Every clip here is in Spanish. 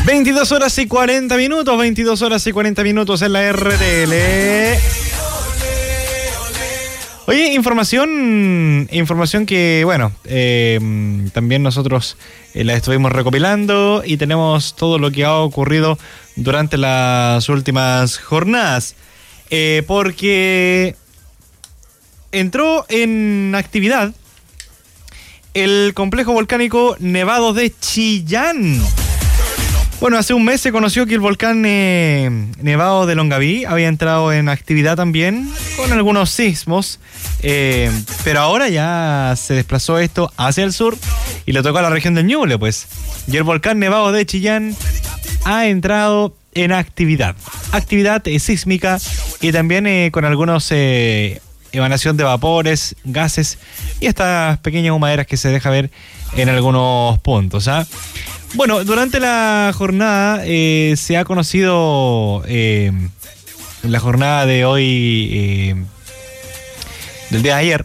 22 horas y 40 minutos, 22 horas y 40 minutos en la RTL. Oye, información que, bueno, también nosotros la estuvimos recopilando y tenemos todo lo que ha ocurrido durante las últimas jornadas. Porque entró en actividad el complejo volcánico Nevado de Chillán. Bueno, hace un mes se conoció que el volcán Nevado de Longaví había entrado en actividad también, con algunos sismos, pero ahora ya se desplazó esto hacia el sur y le tocó a la región del Ñuble, pues. Y el volcán Nevado de Chillán ha entrado en actividad sísmica y también con algunos emanación de vapores, gases y estas pequeñas humaderas que se deja ver en algunos puntos, ¿ah? Bueno, durante la jornada se ha conocido, en la jornada de hoy, del día de ayer,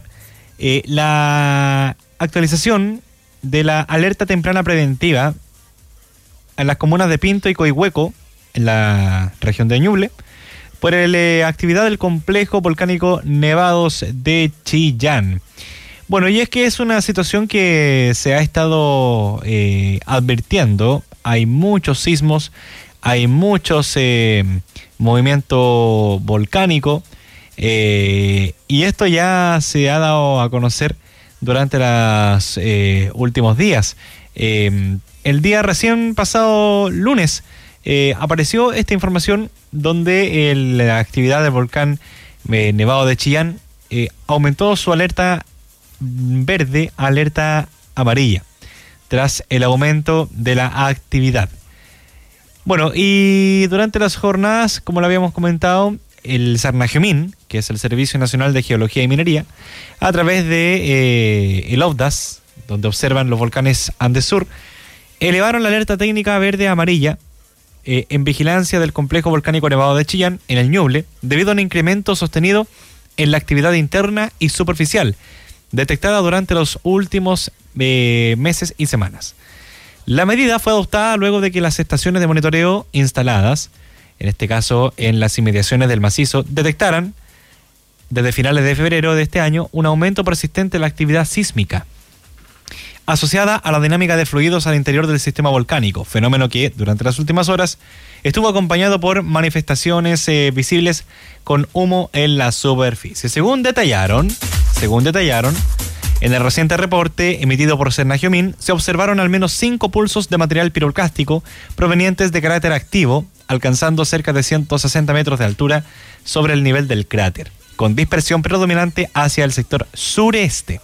la actualización de la alerta temprana preventiva en las comunas de Pinto y Coihueco, en la región de Ñuble, por la actividad del complejo volcánico Nevados de Chillán. Bueno, y es que es una situación que se ha estado advirtiendo. Hay muchos sismos, hay muchos movimiento volcánico, y esto ya se ha dado a conocer durante los últimos días. El día recién pasado lunes apareció esta información donde la actividad del volcán Nevado de Chillán aumentó su alerta verde a alerta amarilla tras el aumento de la actividad. Bueno, y durante las jornadas, como lo habíamos comentado, el Sarnagemin, que es el Servicio Nacional de Geología y Minería, a través de el OVDAS, donde observan los volcanes Andesur, elevaron la alerta técnica verde a amarilla en vigilancia del complejo volcánico Nevado de Chillán en el Ñuble, debido a un incremento sostenido en la actividad interna y superficial detectada durante los últimos meses y semanas. La medida fue adoptada luego de que las estaciones de monitoreo instaladas, en este caso en las inmediaciones del macizo, detectaran desde finales de febrero de este año un aumento persistente en la actividad sísmica asociada a la dinámica de fluidos al interior del sistema volcánico, fenómeno que durante las últimas horas estuvo acompañado por manifestaciones visibles con humo en la superficie. Según detallaron, en el reciente reporte emitido por Sarnagemin, se observaron al menos 5 pulsos de material piroclástico provenientes de cráter activo, alcanzando cerca de 160 metros de altura sobre el nivel del cráter, con dispersión predominante hacia el sector sureste.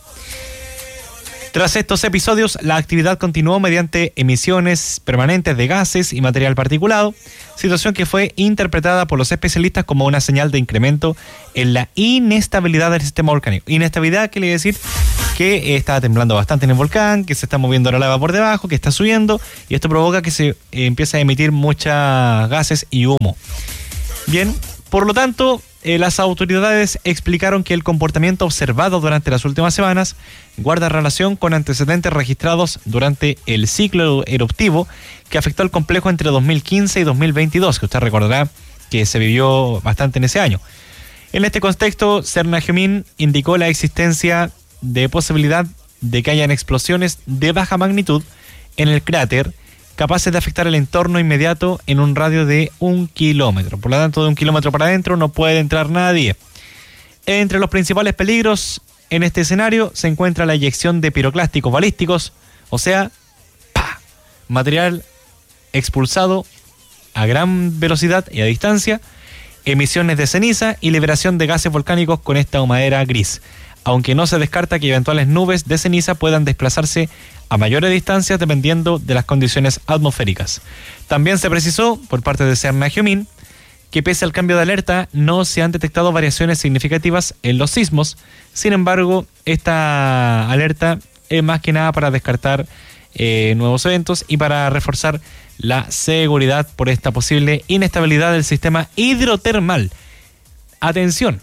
Tras estos episodios, la actividad continuó mediante emisiones permanentes de gases y material particulado, situación que fue interpretada por los especialistas como una señal de incremento en la inestabilidad del sistema volcánico. Inestabilidad quiere decir que está temblando bastante en el volcán, que se está moviendo la lava por debajo, que está subiendo, y esto provoca que se empiece a emitir muchos gases y humo. Bien, por lo tanto, las autoridades explicaron que el comportamiento observado durante las últimas semanas guarda relación con antecedentes registrados durante el ciclo eruptivo que afectó al complejo entre 2015 y 2022, que usted recordará que se vivió bastante en ese año. En este contexto, Sarnagemin indicó la existencia de posibilidad de que hayan explosiones de baja magnitud en el cráter, capaces de afectar el entorno inmediato en un radio de 1 kilómetro. Por lo tanto, de 1 kilómetro para adentro no puede entrar nadie. Entre los principales peligros en este escenario se encuentra la eyección de piroclásticos balísticos, o sea, material expulsado a gran velocidad y a distancia, emisiones de ceniza y liberación de gases volcánicos con esta humadera gris, aunque no se descarta que eventuales nubes de ceniza puedan desplazarse a mayores distancias dependiendo de las condiciones atmosféricas. También se precisó por parte de Sarnagemin que pese al cambio de alerta no se han detectado variaciones significativas en los sismos. Sin embargo, esta alerta es más que nada para descartar nuevos eventos y para reforzar la seguridad por esta posible inestabilidad del sistema hidrotermal. Atención,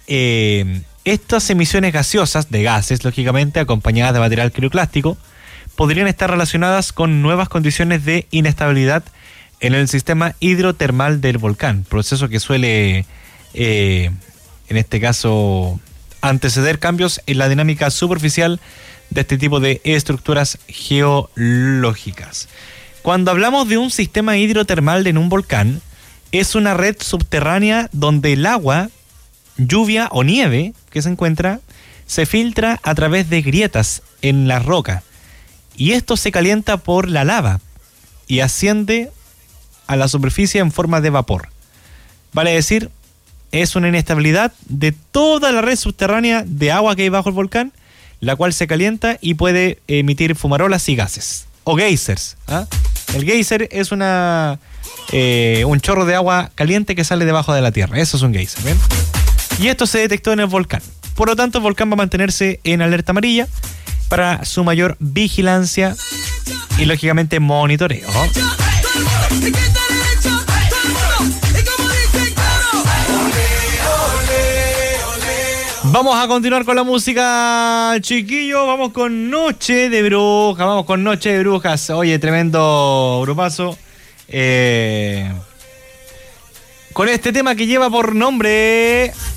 estas emisiones gaseosas de gases, lógicamente acompañadas de material piroclástico, podrían estar relacionadas con nuevas condiciones de inestabilidad en el sistema hidrotermal del volcán, proceso que suele, en este caso, anteceder cambios en la dinámica superficial de este tipo de estructuras geológicas. Cuando hablamos de un sistema hidrotermal en un volcán, es una red subterránea donde el agua, lluvia o nieve que se encuentra, se filtra a través de grietas en la roca. Y esto se calienta por la lava y asciende a la superficie en forma de vapor. Vale decir, es una inestabilidad de toda la red subterránea de agua que hay bajo el volcán, la cual se calienta y puede emitir fumarolas y gases. O geysers. ¿Ah? El geyser es un chorro de agua caliente que sale debajo de la tierra. Eso es un geyser, ¿ven? Y esto se detectó en el volcán. Por lo tanto, el volcán va a mantenerse en alerta amarilla para su mayor vigilancia y, lógicamente, monitoreo. Vamos a continuar con la música, chiquillos. Vamos con Noche de Brujas. Vamos con Noche de Brujas. Oye, tremendo grupazo. Con este tema que lleva por nombre